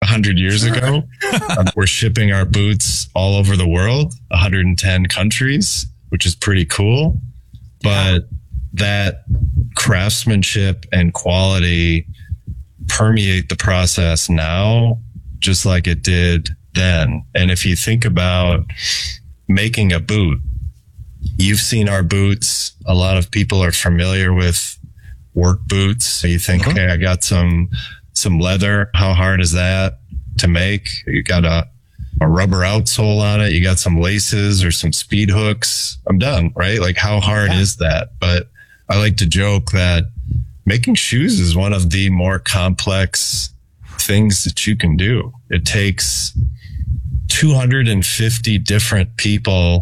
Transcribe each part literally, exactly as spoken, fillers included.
hundred years sure. ago. um, we're shipping our boots all over the world, one hundred ten countries, which is pretty cool. But that craftsmanship and quality permeate the process now, just like it did then. And if you think about making a boot, you've seen our boots. A lot of people are familiar with work boots. So you think, uh-huh. okay, I got some, some leather. How hard is that to make? You got a, a rubber outsole on it. You got some laces or some speed hooks. I'm done, right? Like how hard yeah. is that? But I like to joke that making shoes is one of the more complex things that you can do. It takes two hundred fifty different people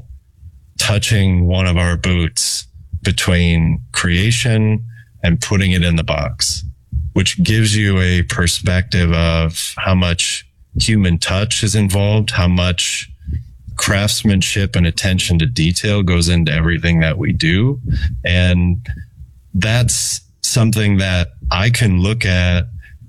touching one of our boots between creation and putting it in the box, which gives you a perspective of how much human touch is involved, how much craftsmanship and attention to detail goes into everything that we do. And that's something that I can look at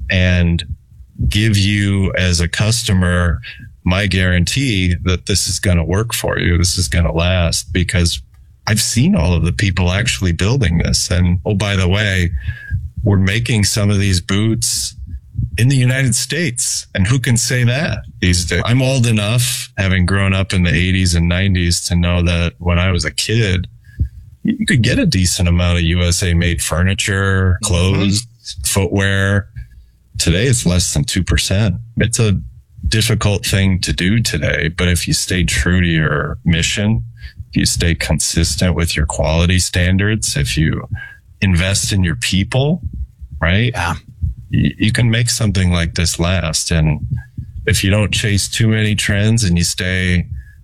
and give you as a customer my guarantee that this is going to work for you. This is going to last, because I've seen all of the people actually building this. And oh, by the way, we're making some of these boots in the United States. And who can say that these days? I'm old enough, having grown up in the eighties and nineties, to know that when I was a kid, you could get a decent amount of U S A made furniture, clothes, mm-hmm. footwear. Today, it's less than two percent. It's a difficult thing to do today. But if you stay true to your mission, if you stay consistent with your quality standards, if you invest in your people, right? Yeah. You, you can make something like this last. And if you don't chase too many trends and you stay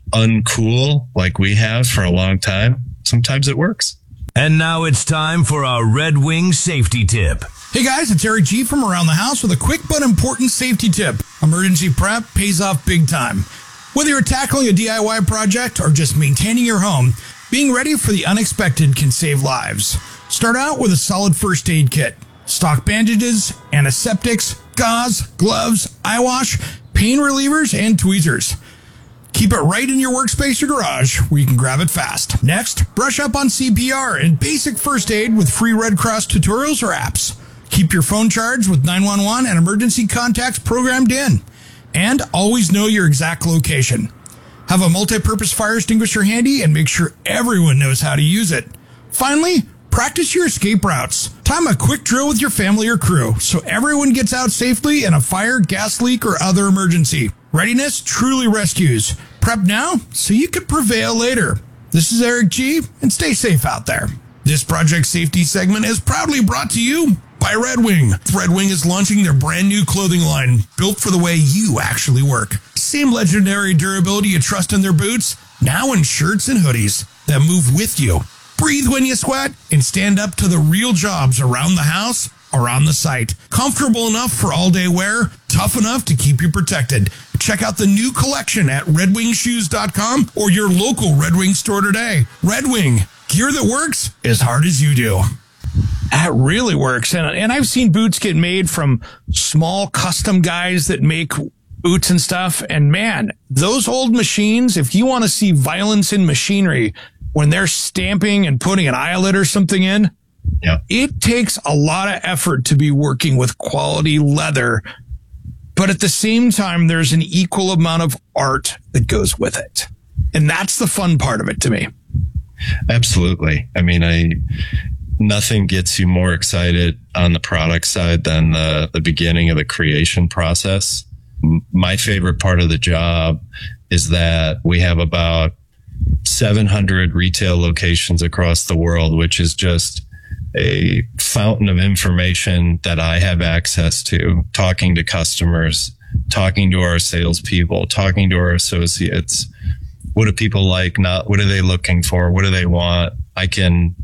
uncool like we have for a long time, sometimes it works. And now it's time for our Red Wing safety tip. Hey guys, it's Eric G from Around the House with a quick but important safety tip. Emergency prep pays off big time. Whether you're tackling a D I Y project or just maintaining your home, being ready for the unexpected can save lives. Start out with a solid first aid kit. Stock bandages, antiseptics, gauze, gloves, eye wash, pain relievers, and tweezers. Keep it right in your workspace or garage where you can grab it fast. Next, brush up on C P R and basic first aid with free Red Cross tutorials or apps. Keep your phone charged with nine one one and emergency contacts programmed in. And always know your exact location. Have a multi-purpose fire extinguisher handy and make sure everyone knows how to use it. Finally, practice your escape routes. Time a quick drill with your family or crew so everyone gets out safely in a fire, gas leak, or other emergency. Readiness truly rescues. Prep now so you can prevail later. This is Eric G, and stay safe out there. This project safety segment is proudly brought to you by Red Wing. Red Wing is launching their brand new clothing line built for the way you actually work. Same legendary durability you trust in their boots, now in shirts and hoodies that move with you. Breathe when you sweat and stand up to the real jobs around the house or on the site. Comfortable enough for all-day wear, tough enough to keep you protected. Check out the new collection at red wing shoes dot com or your local Red Wing store today. Red Wing, gear that works as hard as you do. That really works. And, and I've seen boots get made from small custom guys that make boots and stuff. And man, those old machines, if you want to see violence in machinery, when they're stamping and putting an eyelet or something in, yeah. It takes a lot of effort to be working with quality leather. But at the same time, there's an equal amount of art that goes with it. And that's the fun part of it to me. Absolutely. I mean, I, nothing gets you more excited on the product side than the, the beginning of the creation process. My favorite part of the job is that we have about seven hundred retail locations across the world, which is just a fountain of information that I have access to, talking to customers, talking to our salespeople, talking to our associates. What do people like? Not what are they looking for? What do they want? I can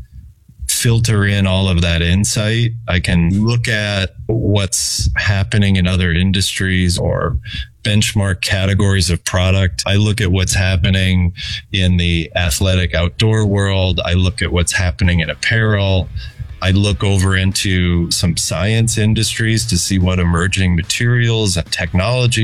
filter in all of that insight. I can look at what's happening in other industries or benchmark categories of product. I look at what's happening in the athletic outdoor world. I look at what's happening in apparel. I look over into some science industries to see what emerging materials and technology